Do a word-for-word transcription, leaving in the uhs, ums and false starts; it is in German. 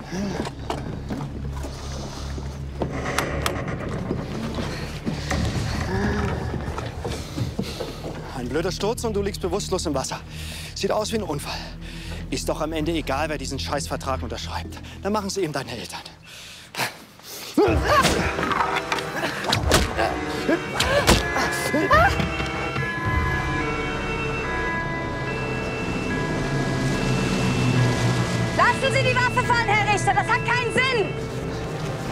Ein blöder Sturz und du liegst bewusstlos im Wasser. Sieht aus wie ein Unfall. Ist doch am Ende egal, wer diesen Scheißvertrag unterschreibt. Dann machen es eben deine Eltern. Lassen Sie die Waffe fallen, Herr Richter. Das hat keinen Sinn.